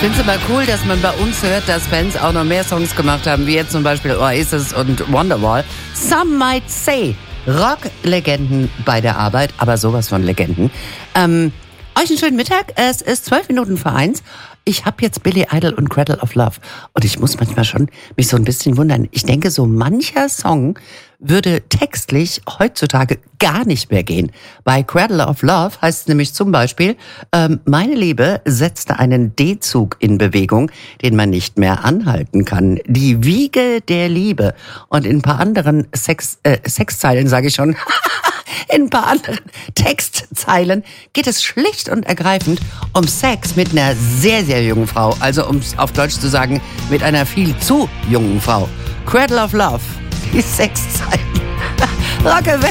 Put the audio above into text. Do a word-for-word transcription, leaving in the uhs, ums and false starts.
finde es immer cool, dass man bei uns hört, dass Bands auch noch mehr Songs gemacht haben, wie jetzt zum Beispiel Oasis und Wonderwall. Some might say, Rock-Legenden bei der Arbeit, aber sowas von Legenden. Ähm, euch einen schönen Mittag, es ist zwölf Minuten vor eins. Ich habe jetzt Billy Idol und Cradle of Love und ich muss manchmal schon mich so ein bisschen wundern. Ich denke, so mancher Song würde textlich heutzutage gar nicht mehr gehen. Bei Cradle of Love heißt es nämlich zum Beispiel, ähm, meine Liebe setzte einen D-Zug in Bewegung, den man nicht mehr anhalten kann. Die Wiege der Liebe. Und in ein paar anderen Sex, äh, Sexzeilen, sage ich schon, in ein paar anderen Textzeilen geht es schlicht und ergreifend um Sex mit einer sehr, sehr jungen Frau. Also um es auf Deutsch zu sagen, mit einer viel zu jungen Frau. Cradle of Love, die Sexzeilen. Rock'n'Roll.